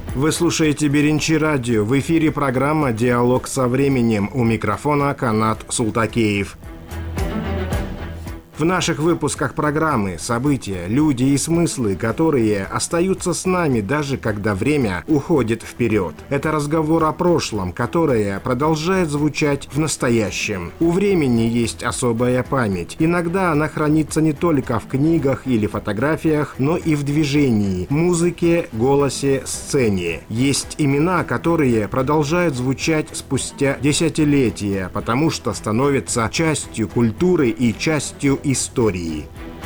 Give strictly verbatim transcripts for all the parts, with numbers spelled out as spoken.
Вы слушаете Беренчи радио. В эфире программа «Диалог со временем». У микрофона Канат Султакеев. В наших выпусках программы события, люди и смыслы, которые остаются с нами даже когда время уходит вперед. Это разговор о прошлом, которое продолжает звучать в настоящем. У времени есть особая память. Иногда она хранится не только в книгах или фотографиях, но и в движении, музыке, голосе, сцене. Есть имена, которые продолжают звучать спустя десятилетия, потому что становятся частью культуры и частью истории.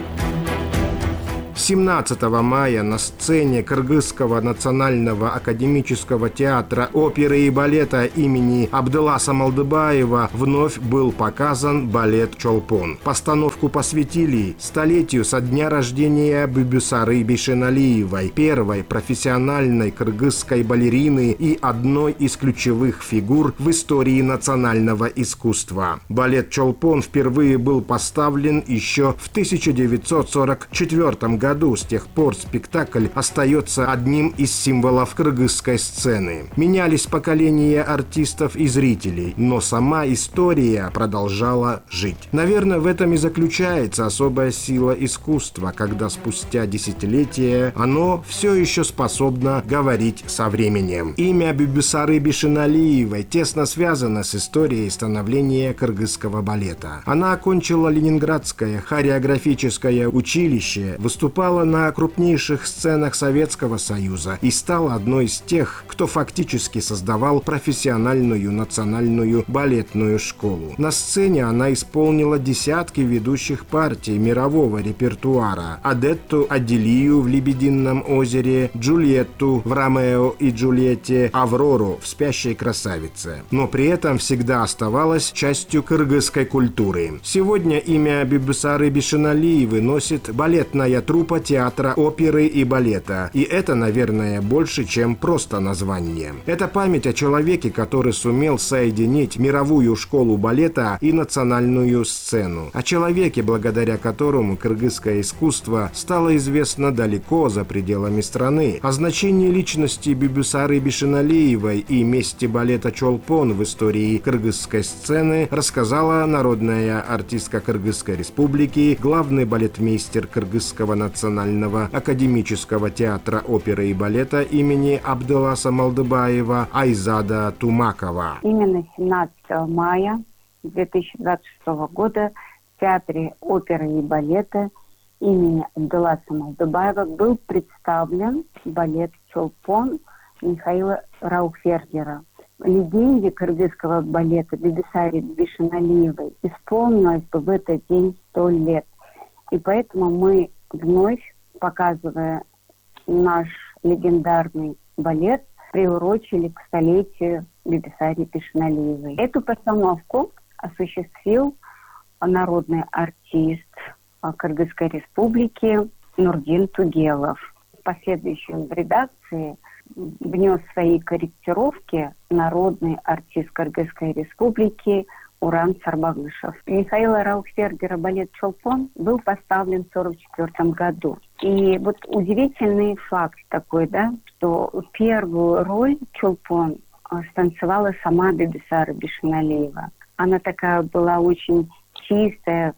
семнадцатого мая на сцене Кыргызского национального академического театра оперы и балета имени Абдыласа Малдыбаева вновь был показан балет «Чолпон». Постановку посвятили столетию со дня рождения Бибисары Бишеналиевой, первой профессиональной кыргызской балерины и одной из ключевых фигур в истории национального искусства. Балет «Чолпон» впервые был поставлен еще в тысяча девятьсот сорок четвёртом году. С тех пор спектакль остается одним из символов кыргызской сцены. Менялись поколения артистов и зрителей, но сама история продолжала жить. Наверное, в этом и заключается особая сила искусства, когда спустя десятилетия оно все еще способно говорить со временем. Имя Бибисары Бишеналиевой тесно связано с историей становления кыргызского балета. Она окончила Ленинградское хореографическое училище, выступала на крупнейших сценах Советского Союза и стала одной из тех, кто фактически создавал профессиональную национальную балетную школу. На сцене она исполнила десятки ведущих партий мирового репертуара: Адетту Аделию в «Лебедином озере», Джульетту в «Ромео и Джульетте», Аврору в «Спящей красавице». Но при этом всегда оставалась частью кыргызской культуры. Сегодня имя Бибисары Бишеналиевой носит балетная труппа театра оперы и балета. И это, наверное, больше, чем просто название. Это память о человеке, который сумел соединить мировую школу балета и национальную сцену. О человеке, благодаря которому кыргызское искусство стало известно далеко за пределами страны. О значении личности Бибисары Бишеналиевой и месте балета «Чолпон» в истории кыргызской сцены рассказала народная артистка Кыргызской республики, главный балетмейстер Кыргызского национального Национального академического театра оперы и балета имени Абдыласа Малдыбаева Айзада Тумакова. Именно семнадцатого мая две тысячи двадцать шестого года в театре оперы и балета имени Абдыласа Малдыбаева был представлен балет «Чолпон» Михаила Рауфергера. Легенде кыргызского балета Бибисаре Бишеналиевой исполнилось бы в этот день сто лет. И поэтому мы вновь, показывая наш легендарный балет, приурочили к столетию Бибисаре Бишеналиевой. Эту постановку осуществил народный артист Кыргызской республики Нурдин Тугелов. В последующем в редакции внес свои корректировки народный артист Кыргызской республики Уран Сарбагышев. Михаила Рауфергера балет «Чолпон» был поставлен в сорок четвёртом году. И вот удивительный факт такой, да, что первую роль «Чолпон» станцевала сама Бибисара Бишеналиева. Она такая была очень чистая,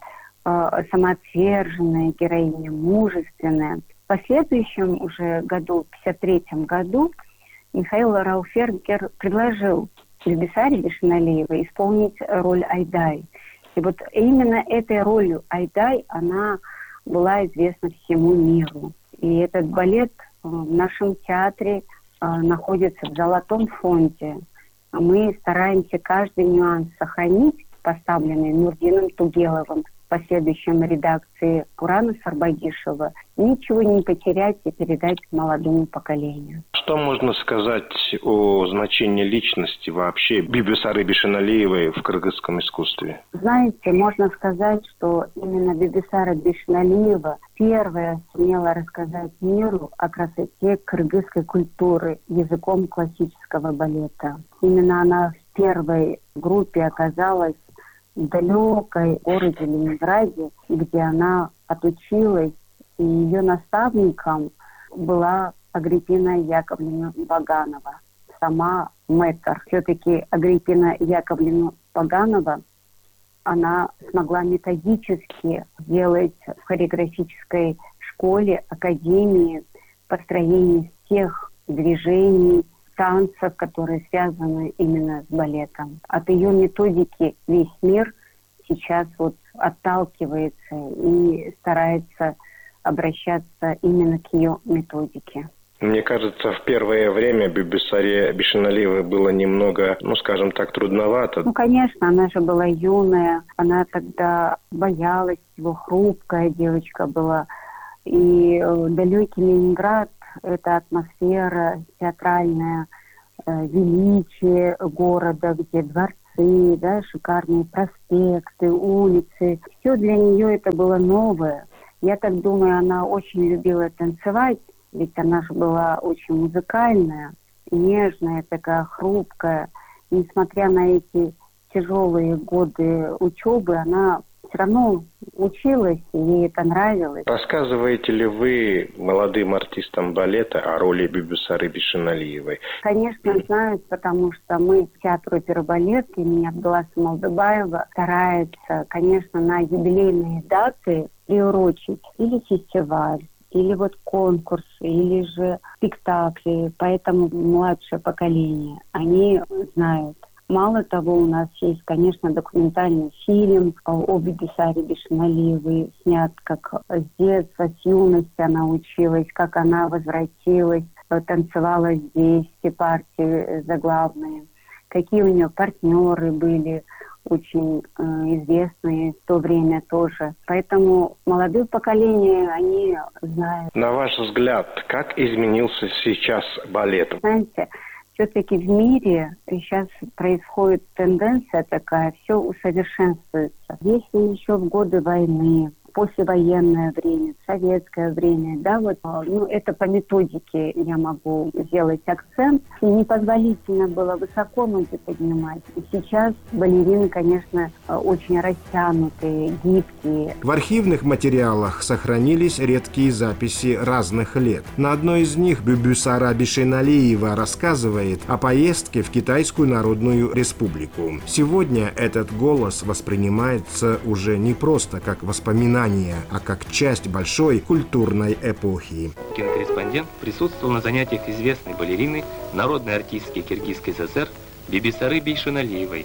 самоотверженная героиня, мужественная. В последующем уже году, в пятьдесят третьем году, Михаил Рауфергер предложил Бибисаре Бишеналиевой исполнить роль Айдай. И вот именно этой ролью Айдай она была известна всему миру. И этот балет в нашем театре находится в золотом фонде. Мы стараемся каждый нюанс сохранить, поставленный Нурдином Тугеловым, в последующем редакции Урана Сарбагишева, ничего не потерять и передать молодому поколению. Что можно сказать о значении личности вообще Бибисары Бишеналиевой в кыргызском искусстве? Знаете, можно сказать, что именно Бибисара Бишеналиева первая сумела рассказать миру о красоте кыргызской культуры языком классического балета. Именно она в первой группе оказалась в далекой городе Ленинграде, где она отучилась, и ее наставником была Агриппина Яковлевна Баганова, сама мэтр. Все-таки Агриппина Яковлевна Баганова, она смогла методически делать в хореографической школе, академии построение всех движений, танцев, которые связаны именно с балетом. От ее методики весь мир сейчас вот отталкивается и старается обращаться именно к ее методике. Мне кажется, в первое время Бибисаре Бишеналиевой было немного, ну, скажем так, трудновато. Ну, конечно, она же была юная, она тогда боялась его, хрупкая девочка была. И далекий Ленинград — это атмосфера театральная, э, величие города, где дворцы, да, шикарные проспекты, улицы. Все для нее это было новое. Я так думаю, она очень любила танцевать, ведь она же была очень музыкальная, нежная, такая хрупкая. Несмотря на эти тяжелые годы учебы, она все равно училась, и ей это нравилось. Рассказываете ли вы молодым артистам балета о роли Бибисары Бишеналиевой? Конечно, знают, потому что мы, театр оперы и балет имени Абдулласа Малдыбаева, старается, конечно, на юбилейные даты приурочить или фестиваль, или вот конкурсы, или же спектакли. Поэтому младшее поколение, они знают. Мало того, у нас есть, конечно, документальный фильм о Бибисаре Бишеналиевой, снят как с детства, с юности она училась, как она возвратилась, танцевала здесь, все партии заглавные, какие у нее партнеры были, очень э, известные в то время тоже. Поэтому молодое поколение, они знают. На ваш взгляд, как изменился сейчас балет? Знаете, все-таки в мире сейчас происходит тенденция такая, все усовершенствуется. Если еще в годы войны, послевоенное время, советское время, да, вот, ну, это по методике я могу сделать акцент. И непозволительно было высоко ноги поднимать. И сейчас балерины, конечно, очень растянутые, гибкие. В архивных материалах сохранились редкие записи разных лет. На одной из них Бибисара Бишеналиева рассказывает о поездке в Китайскую Народную Республику. Сегодня этот голос воспринимается уже не просто как воспоминание, а как часть большой культурной эпохи. Кинокорреспондент присутствовал на занятиях известной балерины, народной артистки Киргизской ССР Бибисары Бишеналиевой.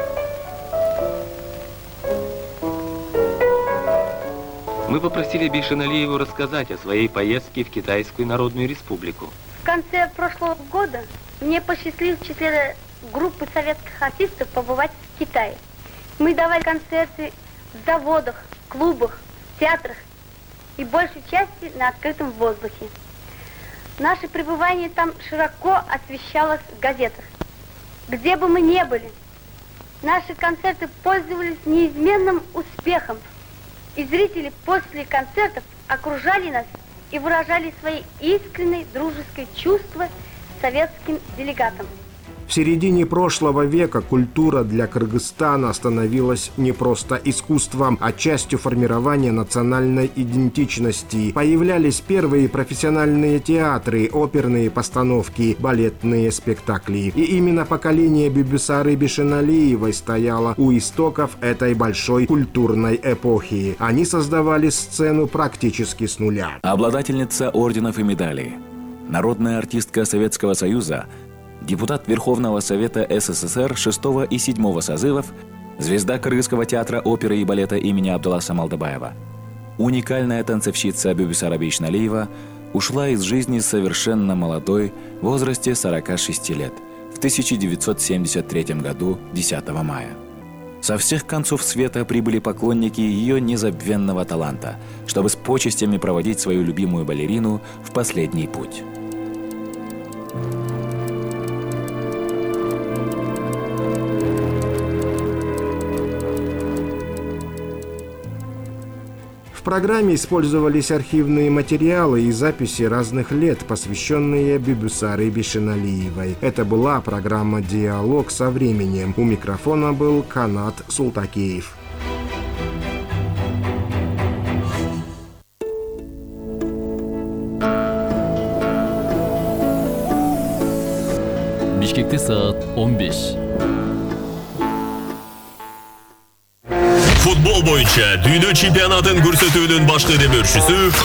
Мы попросили Бишеналиеву рассказать о своей поездке в Китайскую Народную Республику. В конце прошлого года мне посчастливилось в числе группы советских артистов побывать в Китае. Мы давали концерты в заводах, клубах, театрах и большей части на открытом воздухе. Наше пребывание там широко освещалось в газетах. Где бы мы ни были, наши концерты пользовались неизменным успехом, и зрители после концертов окружали нас и выражали свои искренние дружеские чувства советским делегатам. В середине прошлого века культура для Кыргызстана становилась не просто искусством, а частью формирования национальной идентичности. Появлялись первые профессиональные театры, оперные постановки, балетные спектакли. И именно поколение Бибисары Бишеналиевой стояло у истоков этой большой культурной эпохи. Они создавали сцену практически с нуля. Обладательница орденов и медалей, народная артистка Советского Союза, депутат Верховного Совета СССР шестого и седьмого созывов, звезда Кыргызского театра оперы и балета имени Абдулласа Малдыбаева. Уникальная танцовщица Бибисара Бишеналиева ушла из жизни совершенно молодой, в возрасте сорока шести лет, в тысяча девятьсот семьдесят третьем году, десятого мая. Со всех концов света прибыли поклонники ее незабвенного таланта, чтобы с почестями проводить свою любимую балерину в последний путь. В программе использовались архивные материалы и записи разных лет, посвященные Бибисаре Бишеналиевой. Это была программа «Диалог со временем». У микрофона был Канат Султакеев. Бишкекте саат он беш. Футбол боюнча дүйнө чемпионатын көрсөтүүнүн башкы демөөрчүсү